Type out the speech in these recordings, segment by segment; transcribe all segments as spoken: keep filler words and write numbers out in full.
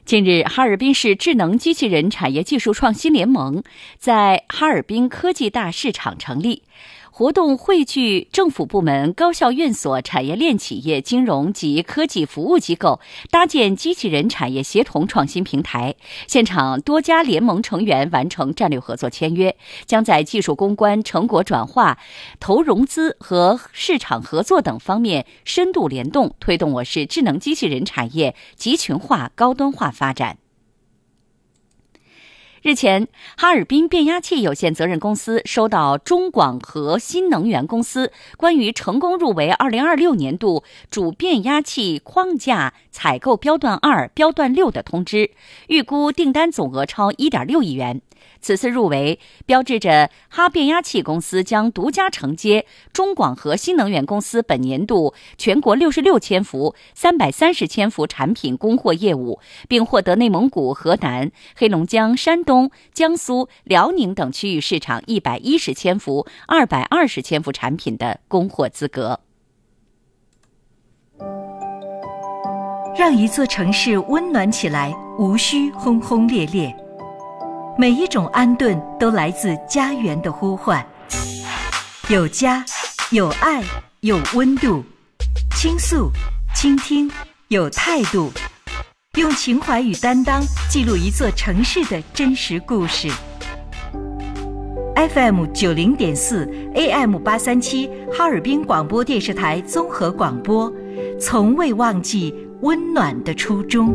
近日，哈尔滨市智能机器人产业技术创新联盟在哈尔滨科技大市场成立。活动汇聚政府部门、高校院所、产业链企业、金融及科技服务机构，搭建机器人产业协同创新平台。现场多家联盟成员完成战略合作签约，将在技术攻关、成果转化、投融资和市场合作等方面深度联动，推动我市智能机器人产业集群化、高端化发展。日前，哈尔滨变压器有限责任公司收到中广核新能源公司关于成功入围二零二六年度主变压器框架采购标段二、标段六的通知，预估订单总额超 一点六亿元。此次入围标志着哈变压器公司将独家承接中广核新能源公司本年度全国六十六千伏、三百三十千伏产品供货业务，并获得内蒙古、河南、黑龙江、山东、江苏、辽宁等区域市场一百一十千伏、二百二十千伏产品的供货资格。 让一座城市温暖起来，无需轰轰烈烈。每一种安顿都来自家园的呼唤，有家，有爱，有温度，倾诉，倾听，有态度，用情怀与担当记录一座城市的真实故事。F M 九零点四 A M 八三七哈尔滨广播电视台综合广播，从未忘记温暖的初衷。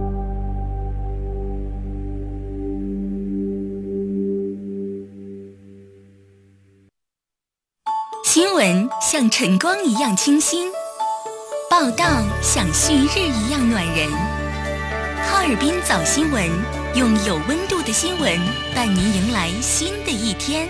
新闻像晨光一样清新，报道像旭日一样暖人。哈尔滨早新闻，用有温度的新闻伴您迎来新的一天。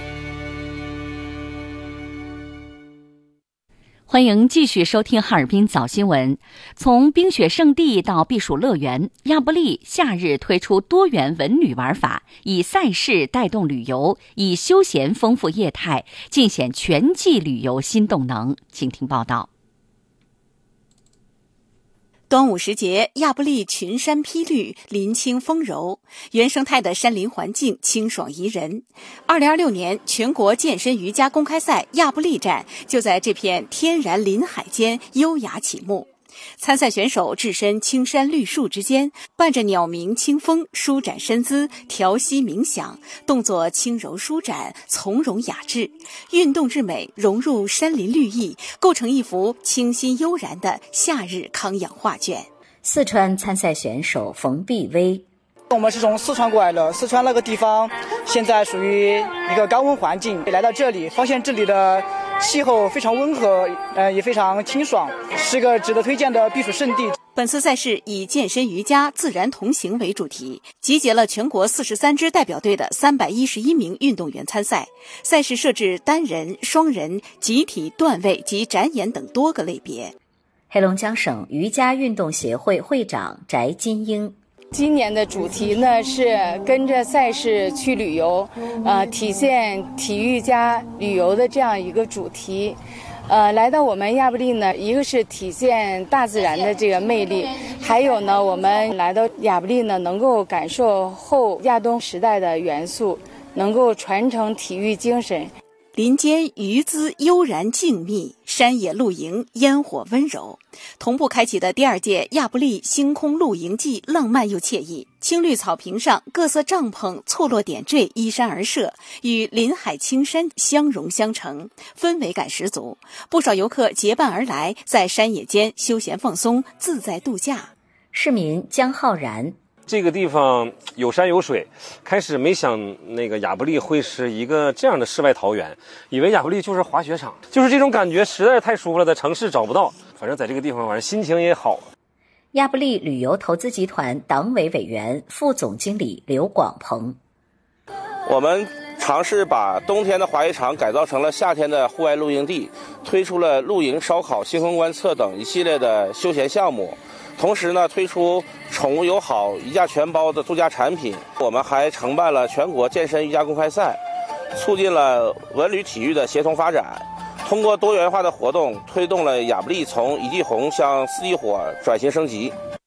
欢迎继续收听哈尔滨早新闻。从冰雪胜地到避暑乐园，亚布力夏日推出多元文旅玩法，以赛事带动旅游，以休闲丰富业态，尽显全季旅游新动能。请听报道。 端午时节，亚布力群山披绿，林清风柔，原生态的山林环境清爽宜人。二零二六年全国健身瑜伽公开赛亚布力站就在这片天然林海间优雅启幕。参赛选手置身青山绿树之间，伴着鸟鸣清风，舒展身姿，调息冥想，动作轻柔舒展，从容雅致，运动之美融入山林绿意，构成一幅清新悠然的夏日康养画卷。 四川参赛选手冯碧薇， 我们是从四川过来的，四川那个地方现在属于一个高温环境，来到这里发现这里的气候非常温和，呃，也非常清爽，是个值得推荐的避暑胜地。 本次赛事以健身瑜伽自然同行为主题，集结了全国四十三支代表队的三百一十一名运动员参赛。赛事设置单人、双人、集体、段位及展演等多个类别。 黑龙江省瑜伽运动协会会长翟金英， 今年的主题呢是跟着赛事去旅游，呃，体现体育加旅游的这样一个主题。呃，来到我们亚布力呢，一个是体现大自然的这个魅力，还有呢，我们来到亚布力呢，能够感受后亚东时代的元素，能够传承体育精神。 林间鱼姿悠然静谧，山野露营烟火温柔。同步开启的第二届亚布力星空露营季浪漫又惬意，青绿草坪上各色帐篷错落点缀，依山而设，与林海青山相融相成，氛围感十足。不少游客结伴而来，在山野间休闲放松，自在度假。 市民江浩然， 这个地方有山有水，开始没想那个亚布力会是一个这样的世外桃源，以为亚布力就是滑雪场，就是这种感觉实在是太舒服了，在城市找不到。反正在这个地方，反正心情也好。 亚布力旅游投资集团党委委员、副总经理刘广鹏， 我们尝试把冬天的滑雪场改造成了夏天的户外露营地，推出了露营、烧烤、星空观测等一系列的休闲项目。同时呢，推出宠物友好、一价全包的度假产品。我们还承办了全国健身瑜伽公开赛，促进了文旅体育的协同发展。通过多元化的活动，推动了亚布力从一地红向四地火转型升级。